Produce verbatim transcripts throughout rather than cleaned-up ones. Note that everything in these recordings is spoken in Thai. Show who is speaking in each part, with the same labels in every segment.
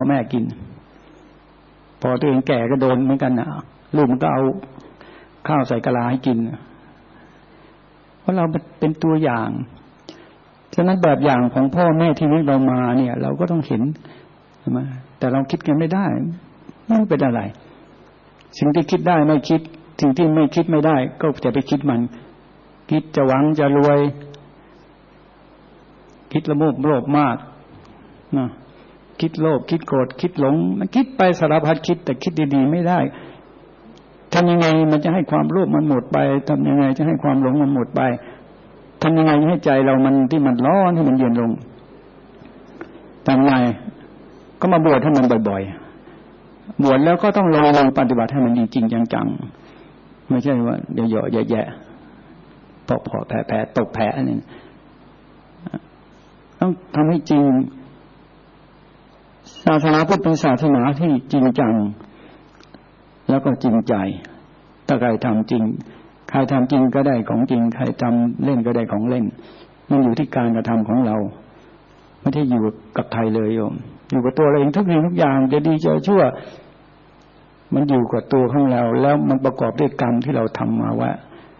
Speaker 1: แม่กินพอตัวเองแก่ก็โดนเหมือนกันนะลูกมันก็เอาข้าวใส่กะลาให้กินเพราะเราเป็นตัวอย่างฉะนั้นแบบอย่างของพ่อแม่ที่เลี้ยงเรามาเนี่ยเราก็ต้องเห็นใช่ไหมแต่เราคิดกันไม่ได้ไม่เป็นอะไรสิ่งที่คิดได้ไม่คิดสิ่งที่ไม่คิดไม่ได้ก็จะไปคิดมันคิดจะหวังจะรวยคิดละโมบโลภมากนะคิดโลภคิดโกรธคิดหลงมันคิดไปสารพัดคิดแต่คิดดีๆไม่ได้ทำยังไงมันจะให้ความโลภมันหมดไปทำยังไงจะให้ความหลงมันหมดไปทำยังไงให้ใจเรามันที่มันร้อนให้มันเย็นลงทำไงก็มาบวชให้มันบ่อยๆบวชแล้วก็ต้องลงลงปฏิบัติให้มันจริงๆจังๆไม่ใช่ว่าเดี๋ยวเหยาะแยะๆตกพอแผลๆตกแผลนี่ต้องทำให้จริงศาสนาพุทธเป็นศาสนาที่จริงจังแล้วก็จริงใจถ้าใครทำจริงใครทำจริงก็ได้ของจริงใครทำเล่นก็ได้ของเล่นมันอยู่ที่การกระทำของเราไม่ได้อยู่กับใครเลยโยมอยู่กับตัวเราเองทุกสิ่งทุกอย่างจะดีจะชั่วมันอยู่กับตัวของเราแล้วมันประกอบด้วยกรรมที่เราทำมาว่า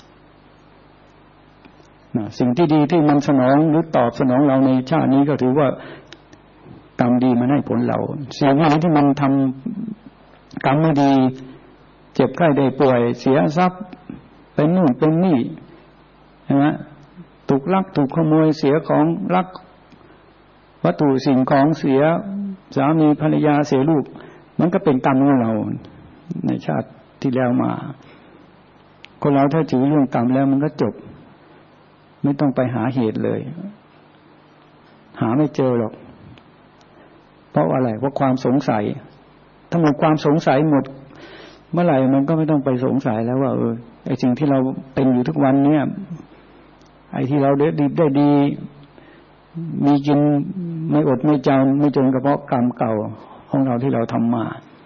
Speaker 1: สิ่งที่ดีที่มันสนองหรือตอบสนองเราในชาตินี้ก็ถือว่ากรรมดีมันให้ผลเราสิ่งที่มันทำกรรมไม่ดีเจ็บไข้ได้ป่วยเสียทรัพย์เป็นนู่นเป็นนี่ใช่ไหมถูกลักถูกขโมยเสียของลักวัตถุสิ่งของเสียสามีภรรยาเสียลูกมันก็เป็นกรรมของเราในชาติที่แล้วมาคนเราถ้าถือเรื่องกรรมแล้วมันก็จบไม่ต้องไปหาเหตุเลยหาไม่เจอหรอกเพราะอะไรเพราะความสงสัยถ้าหมดความสงสัยหมดเมื่อไหร่มันก็ไม่ต้องไปสงสัยแล้วว่าเออไอ้สิ่งที่เราเป็นอยู่ทุกวันเนี่ยไอ้ที่เราได้ดีได้ดีมีกินไม่อดไม่จนไม่จนก็เพราะกรรมเก่าของเราที่เราทำมา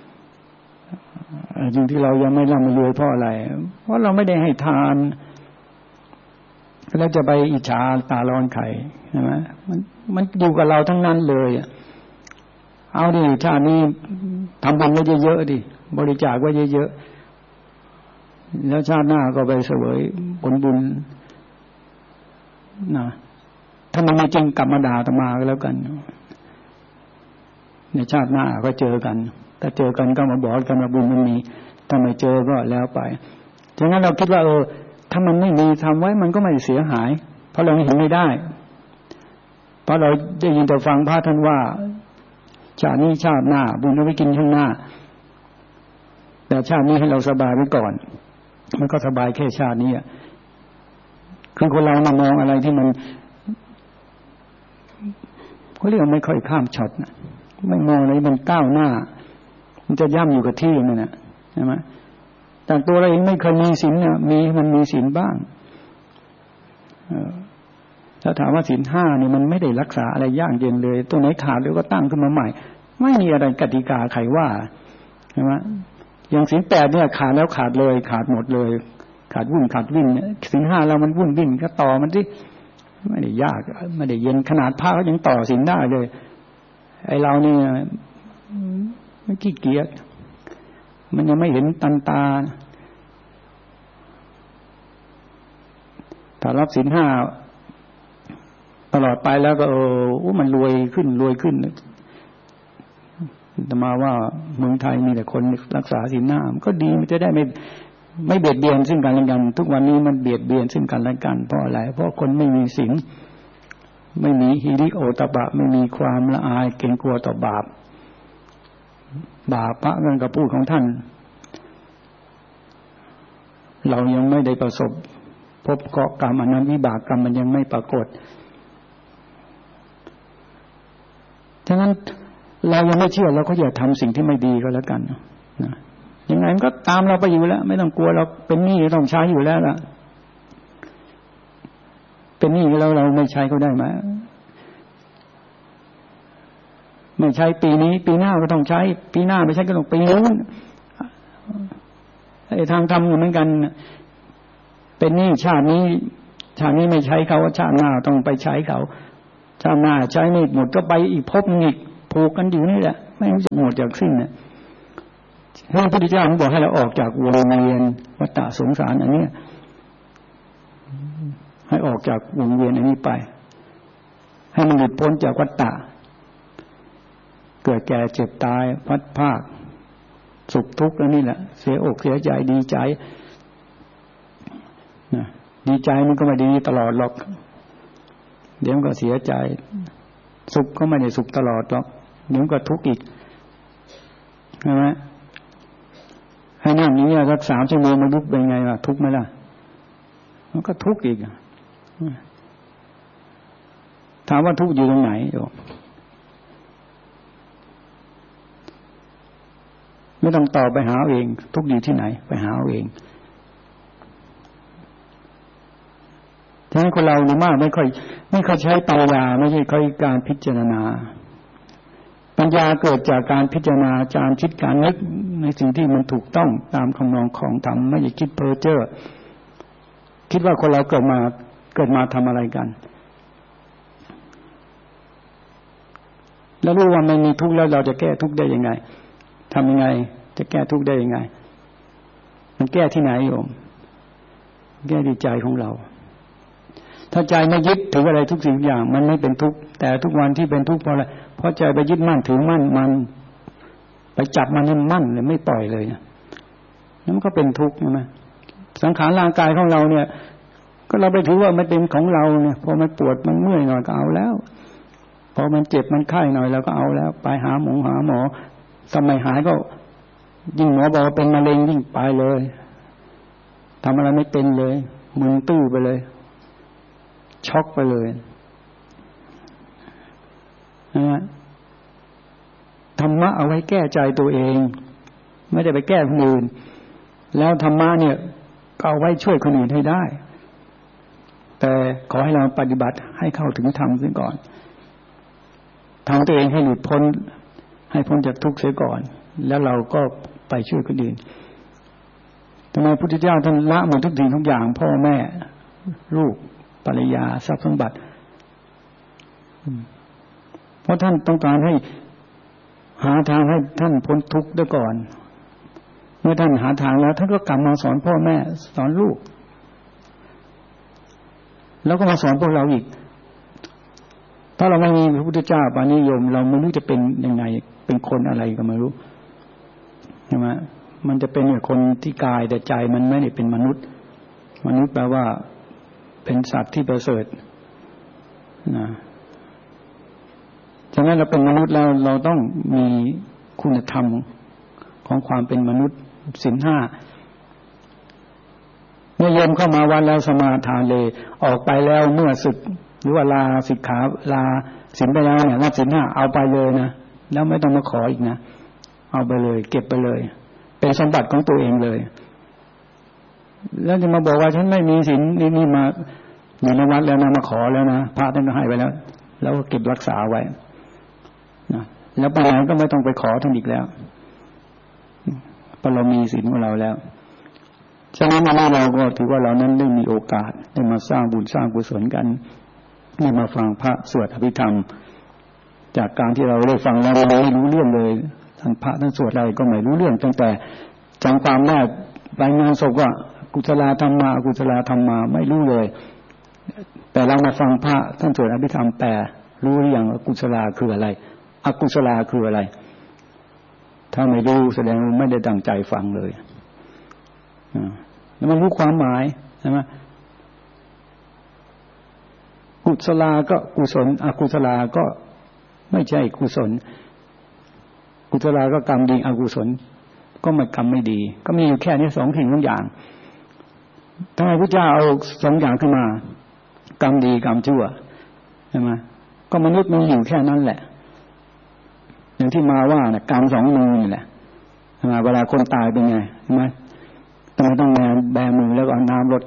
Speaker 1: สิ่งที่เรายังไม่ร่ำไม่รวยเพราะอะไรเพราะเราไม่ได้ให้ทานแล้วจะไปอิจฉาตาร้อนไข่ใช่ไหมมันมันอยู่กับเราทั้งนั้นเลยเอาดิชาตินี้ทำบุญไว้เยอะๆดิบริจาคไว้เยอะๆแล้วชาติหน้าก็ไปเสวยผลบุญนะถ้ามันไม่จริงกลับมาด่าอาตมาก็แล้วกันในชาติหน้าก็เจอกันถ้าเจอกันก็มาบอกกันว่าบุญมันมีถ้าไม่เจอก็แล้วไปฉะนั้นเราคิดว่าเออถ้ามันไม่มีทำไว้มันก็ไม่เสียหายเพราะเราเห็นไม่ได้เพราะเราได้ยินแต่ฟังพระท่านว่าชาตินี้ชาติหน้าบุญเอาไว้กินข้างหน้าแต่ชาตินี้ให้เราสบายไว้ก่อนมันก็สบายแค่ชาตินี้อ่ะคือคนเรามามองอะไรที่มันเขาเรียกไม่ค่อยข้ามช็อตนะไม่มองอะไรมันก้าวหน้ามันจะย่ำอยู่กับที่นั่นน่ะใช่ไหมแต่ตัวเราเองไม่เคยมีศีลเนี่ยมีมันมีศีลบ้างถ้าถามว่าศีลห้านี่มันไม่ได้รักษาอะไรยากเย็นเลยตัวไหนขาดเดี๋ยวก็ตั้งขึ้นมาใหม่ไม่มีอะไรกติกาใครว่าใช่ไหมอย่างศีลแปดเนี่ยขาดแล้วขาดเลยขาดหมดเลยขาดวุ่นขาดวิ่งเนี่ยศีลห้าเรามันวุ่นวิ่งก็ต่อมันที่ไม่ได้ยากไม่ได้เย็นขนาดผ้าก็ยังต่อศีลได้เลยไอเรานี่ไม่ขี้เกียจมันยังไม่เห็นตันตาถ้ารับศีลห้าตลอดไปแล้วก็เออมันรวยขึ้นรวยขึ้นแต่มาว่าเมืองไทยมีแต่คนรักษาศีลห้ามันก็ดีมันจะได้ไม่ไม่เบียดเบียนซึ่งกันและกันทุกวันนี้มันเบียดเบียนซึ่งกันและกันเพราะอะไรเพราะคนไม่มีศีลไม่มีฮิริโอตปะไม่มีความละอายเกรงกลัวต่อบาปบาปพระนั่นก็พูดของท่านเรายังไม่ได้ประสบพบเคราะห์กรรมอันนั้นวิบากกรรมมันยังไม่ปรากฏฉะนั้นเรายังไม่เชื่อเราก็อย่าทำสิ่งที่ไม่ดีก็แล้วกันนะยังไงมันก็ตามเราไปอยู่แล้วไม่ต้องกลัวเราเป็นหนี้ต้องใช้อยู่แล้วล่ะเป็นหนี้แล้วเราไม่ใช้เขาได้ไหมไม่ใช้ปีนี้ปีหน้าก็ต้องใช้ปีหน้าไม่ใช้ก็ต้องปีนู้นไอ้ทางทำเหมือนกันเป็นหนี้ชาตินี้ชาตินี้ไม่ใช้เขาชาติหน้าต้องไปใช้เขาชาติหน้าใช้ไม่หมดก็ไปอีกภพนึงอีกผูกกันอยู่นี่แหละไม่รู้จักหมดจากสิ้นเนี่ยพระพุทธเจ้าบอกให้เราออกจากวงเวียนวัฏฏะสงสารอันนี้ให้ออกจากวงเวียนอันนี้ไปให้มันหลุดพ้นจากวัฏฏะเกิดแก่เจ็บตายพัดภาคสุขทุกข์แล้วนี่แหละเสียอกเสียใจดีใจนะดีใจมันก็ไม่ดีตลอดหรอกเดี๋ยวมันก็เสียใจสุขก็ไม่ได้สุขตลอดหรอกเดี๋ยวมันก็ทุกข์อีกใช่ไหมให้นั่งนี้สักสามชั่วโมงมันลุกเป็นไงล่ะทุกข์ไหมล่ะมันก็ทุกข์อีกถามว่าทุกข์อยู่ตรงไหนโยมไม่ต้องตอบไปหาเองทุกข์อยู่ที่ไหนไปหาเองฉะนั้นคนเราหรือมากไม่ค่อยไม่ค่อยใช้ปัญญาไม่ใช่ค่อยการพิจารณาปัญญาเกิดจากการพิจารณาการคิดการนึกในสิ่งที่มันถูกต้องตามคำนองของธรรมไม่ใช่คิดเพ้อเจ้อคิดว่าคนเราเกิดมาเกิดมาทำอะไรกันแล้วรู้ว่ามันมีทุกข์แล้วเราจะแก้ทุกข์ได้ยังไงทำยังไงจะแก้ทุกข์ได้ยังไงมันแก้ที่ไหนโยมแก้ที่ใจของเราถ้าใจไม่ยึดถืออะไรทุกสิ่งทุกอย่างมันไม่เป็นทุกข์แต่ทุกวันที่เป็นทุกข์เพราะอะไรเพราะใจไปยึดมั่นถือมั่นมันไปจับมันให้มั่นเลยไม่ปล่อยเลยเนี่ยนั่นก็เป็นทุกข์ใช่ไหมสังขารร่างกายของเราเนี่ยก็เราไปถือว่ามันเป็นของเราเนี่ยพอมันปวดมันเมื่อยหน่อยก็เอาแล้วพอมันเจ็บมันไข้หน่อยเราก็เอาแล้วไปหาหมอหาหมอทำไมหายก็ยิ่งหมอบอกว่าเป็นมะเร็งยิ่งไปเลยทำอะไรไม่เป็นเลยมึนตื้อไปเลยช็อกไปเลยนะธรรมะเอาไว้แก้ใจตัวเองไม่ได้ไปแก้คนอื่นแล้วธรรมะเนี่ยเอาไว้ช่วยคนอื่นให้ได้แต่ขอให้เราปฏิบัติให้เข้าถึงธรรมเสียก่อนทำตัวเองให้หลุดพ้นให้พ้นจากทุกข์เสียก่อนแล้วเราก็ไปช่วยคนอื่นทำไมพระพุทธเจ้าท่านละหมดทุกสิ่งทุกอย่างพ่อแม่ลูกภรรยาทรัพย์สมบัติเพราะท่านต้องการให้หาทางให้ท่านพ้นทุกข์ด้วยก่อนเมื่อท่านหาทางแล้วท่านก็กลับมาสอนพ่อแม่สอนลูกแล้วก็มาสอนพวกเราอีกถ้าเราไม่มีพระพุทธเจ้าปานิยมเราไม่รู้จะเป็นยังไงเป็นคนอะไรก็ไม่รู้ใช่ไหมมันจะเป็นเนี่ยคนที่กายแต่ใจมันไม่ได้เป็นมนุษย์มนุษย์แปลว่าเป็นสัตว์ที่ประเสริฐนะฉะนั้นเราเป็นมนุษย์แล้วเราต้องมีคุณธรรมของความเป็นมนุษย์ศีลห้าเมื่อโยมเข้ามาวัดแล้วสมาทานเลยออกไปแล้วเมื่อศึกหรือว่าลาสิกขาลาศีลไปแล้วเนี่ยรับศีลห้าเอาไปเลยนะแล้วไม่ต้องมาขออีกนะเอาไปเลยเก็บไปเลยเป็นสมบัติของตัวเองเลยแล้วจะมาบอกว่าฉันไม่มีศีลนี่นี่มาอยู่ในวัดแล้วนะมาขอแล้วนะพระท่านก็ให้ไว้แล้วแล้วก็เก็บรักษาไว้นะแล้วไปไหนก็ไม่ต้องไปขอท่านอีกแล้วเพราะเรามีศีลของเราแล้วฉะนั้นวันนี้เราก็ถือว่าเรานั้นได้มีโอกาสได้มาสร้างบุญสร้างกุศลกันได้มาฟังพระสวดอภิธรรมจากการที่เราได้ฟังแล้วเราไม่รู้เรื่องเลยท่านพระท่านสวดอะไรก็ไม่รู้เรื่องตั้งแต่จำความได้รายงานศพว่ากุศลธรรมมาอกุศลธรรมมาไม่รู้เลยแต่เรามาฟังพระท่านสวดอภิธรรมแปลรู้หรือยังว่ากุศลคืออะไรอกุศลคืออะไรถ้าไม่รู้แสดงว่าไม่ได้ตั้งใจฟังเลยแล้วมันรู้ความหมายใช่ไหมกุศลก็กุศลอกุศลก็ไม่ใช่กุศลกุศลก็กรรมดีอกุศลก็ไม่กรรมไม่ดีก็มีอยู่แค่นี้สองสิ่งสองอย่างทำไมพระเจ้าเอาสองอย่างขึ้นมากรรมดีกรรมชั่วใช่ไหมก็มนุษย์มันอยู่แค่นั้นแหละอย่างที่มาว่าเนี่ยกรรมสองมือนี่แหละเวลาคนตายเป็นไงใช่ไหมทำไมต้องแบแบมือแล้วก็เอาน้ำรด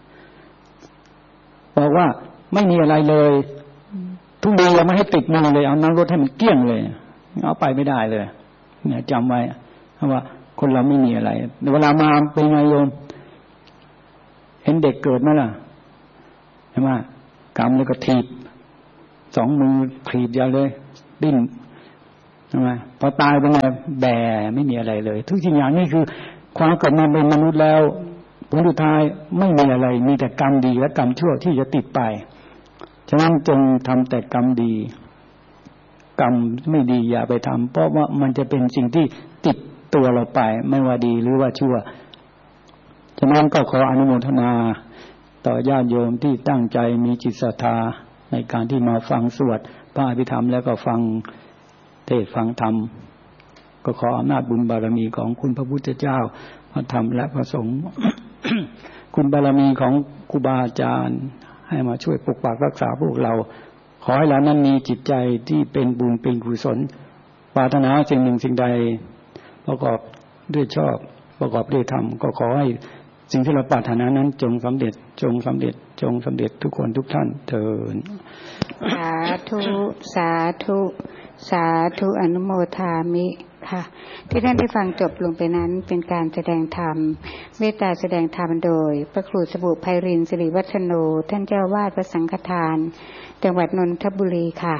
Speaker 1: บอกว่าไม่มีอะไรเลยทุกเดือนเราไม่ให้ติดมือเลยเอาน้ำรดให้มันเกลี้ยงเลยเอาไปไม่ได้เลยเนี่ยจำไว้เพราะว่าคนเราไม่มีอะไรเวลามาเป็นไงโยมเห็นเด็กเกิดไหมล่ะใช่ไหมกำแล้วก็ถีบสองมือถีบยาวเลยดิ้นช่ไหมพอตายเป็นไงแบไม่มีอะไรเลยทุกสิ่งอย่างนี่คือความเกิดมาเป็นมนุษย์แล้วผลสุดท้ายไม่มีอะไรมีแต่กรรมดีและกรรมชั่วที่จะติดไปฉะนั้นจงทำแต่กรรมดีกรรมไม่ดีอย่าไปทำเพราะว่ามันจะเป็นสิ่งที่ติดตัวเราไปไม่ว่าดีหรือว่าชั่วฉะนั้นก็ขออนุโมทนาต่อญาติโยมที่ตั้งใจมีจิตศรัทธาในการที่มาฟังสวดพระอภิธรรมแล้วก็ฟังเทศน์ฟังธรรมก็ขออำนาจบุญบารมีของคุณพระพุทธเจ้าพระธรรมและพระสงฆ์ คุณบารมีของครูบาอาจารย์ให้มาช่วยปกปักรักษาพวกเราขอให้เรานั้นมีจิตใจที่เป็นบุญเป็นกุศลปรารถนาสิ่งหนึ่งสิ่งใดประกอบด้วยชอบประกอบด้วยธรรมก็ขอให้สิ่งที่เราปรารถนานั้นจงสำเร็จจงสำเร็จจงสำเร็จทุกคนทุกท่านเถิด
Speaker 2: สาธุสาธุสาธุอนุโมทามิค่ะที่ท่านได้ฟังจบลงไปนั้นเป็นการแสดงธรรมเมตตาแสดงธรรมโดยพระครูสบุไพรินทร์สิริวัฒโนท่านเจ้าวาดวัดสังฆทานจังหวัดนนทบุรีค่ะ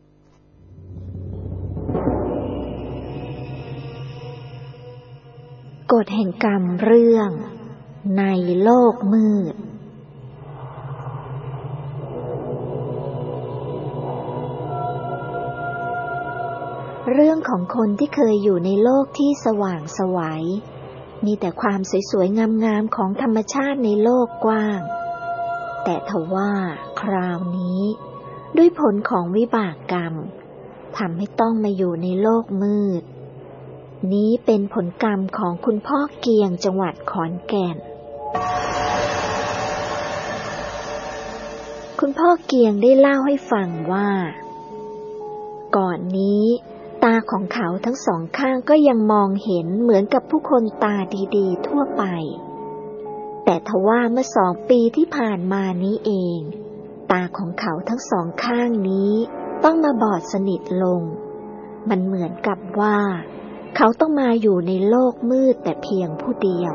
Speaker 3: กฎแห่งกรรมเรื่องในโลกมืดเรื่องของคนที่เคยอยู่ในโลกที่สว่างไสวมีแต่ความสวยๆงามๆของธรรมชาติในโลกกว้างแต่ทว่าคราวนี้ด้วยผลของวิบากกรรมทำให้ต้องมาอยู่ในโลกมืดนี้เป็นผลกรรมของคุณพ่อเกียงจังหวัดขอนแก่นคุณพ่อเกียงได้เล่าให้ฟังว่าก่อนนี้ตาของเขาทั้งสองข้างก็ยังมองเห็นเหมือนกับผู้คนตาดีๆทั่วไปแต่ทว่าเมื่อสองปีที่ผ่านมานี้เองตาของเขาทั้งสองข้างนี้ต้องมาบอดสนิทลงมันเหมือนกับว่าเขาต้องมาอยู่ในโลกมืดแต่เพียงผู้เดียว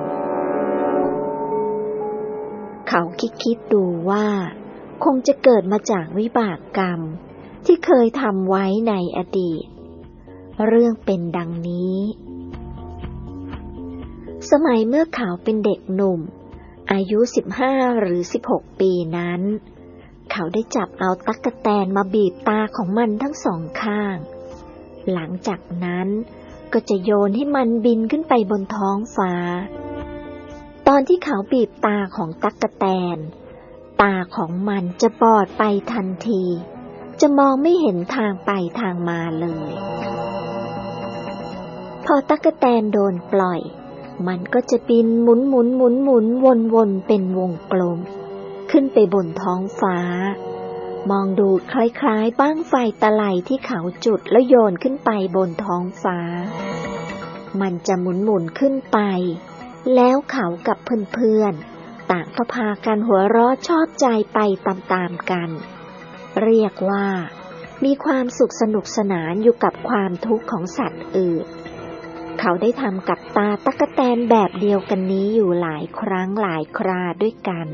Speaker 3: เขาคิดๆดูว่าคงจะเกิดมาจากวิบากกรรมที่เคยทำไว้ในอดีตเรื่องเป็นดังนี้สมัยเมื่อเขาเป็นเด็กหนุ่มอายุสิบห้าหรือสิบหกปีนั้นเขาได้จับเอาตั๊กแตนมาบีบตาของมันทั้งสองข้างหลังจากนั้นก็จะโยนให้มันบินขึ้นไปบนท้องฟ้าตอนที่เขาบีบตาของตั๊กแตนตาของมันจะบอดไปทันทีจะมองไม่เห็นทางไปทางมาเลยพอตั๊กแตนโดนปล่อยมันก็จะบินหมุนหมุนหมุนหมุนวนวนเป็นวงกลมขึ้นไปบนท้องฟ้ามองดูคล้ายๆบ้างไฟตะไลที่เขาจุดแล้วโยนขึ้นไปบนท้องฟ้ามันจะหมุนหมุนขึ้นไปแล้วเขากับเพื่อนๆต่างก็พากันหัวเราะชอบใจไปตามๆกันเรียกว่ามีความสุขสนุกสนานอยู่กับความทุกข์ของสัตว์อื่นเขาได้ทำกับตาตั๊กแตนแบบเดียวกันนี้อยู่หลายครั้งหลายคราด้วยกัน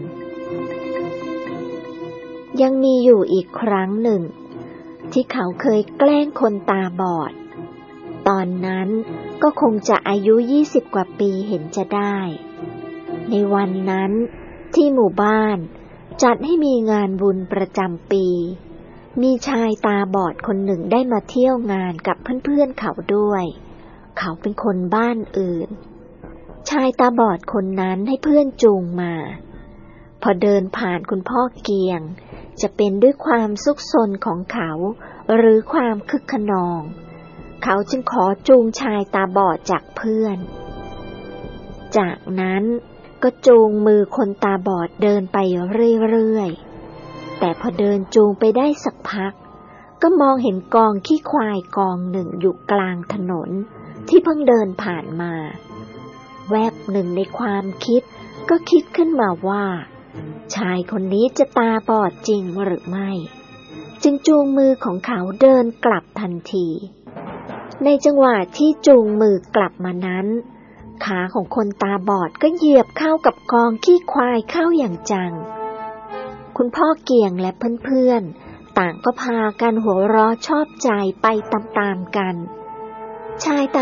Speaker 3: ยังมีอยู่อีกครั้งหนึ่งที่เขาเคยแกล้งคนตาบอดตอนนั้นก็คงจะอายุยี่สิบกว่าปีเห็นจะได้ในวันนั้นที่หมู่บ้านจัดให้มีงานบุญประจำปีมีชายตาบอดคนหนึ่งได้มาเที่ยวงานกับเพื่อนๆเขาด้วยเขาเป็นคนบ้านอื่นชายตาบอดคนนั้นให้เพื่อนจูงมาพอเดินผ่านคุณพ่อเกียงจะเป็นด้วยความซุกซนของเขาหรือความคึกขนองเขาจึงขอจูงชายตาบอดจากเพื่อนจากนั้นก็จูงมือคนตาบอดเดินไปเรื่อยๆแต่พอเดินจูงไปได้สักพักก็มองเห็นกองขี้ควายกองหนึ่งอยู่กลางถนนที่เพิ่งเดินผ่านมาแวบหนึ่งในความคิดก็คิดขึ้นมาว่าชายคนนี้จะตาบอดจริงหรือไม่จึงจูงมือของเขาเดินกลับทันทีในจังหวะที่จูงมือกลับมานั้นขาของคนตาบอดก็เหยียบเข้ากับกองขี้ควายเข้าอย่างจังคุณพ่อเกียงและเพื่อนๆต่างก็พากันหัวเราะชอบใจไปตามๆกันชายตา